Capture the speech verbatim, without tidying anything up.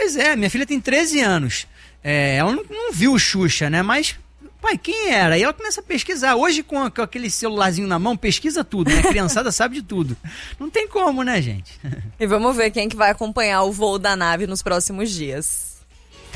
Pois é, minha filha tem treze anos. É, ela não, não viu o Xuxa, né? Mas, pai, quem era? Aí ela começa a pesquisar. Hoje, com, a, com aquele celularzinho na mão, pesquisa tudo, né? A criançada sabe de tudo. Não tem como, né, gente? E vamos ver quem que vai acompanhar o voo da nave nos próximos dias.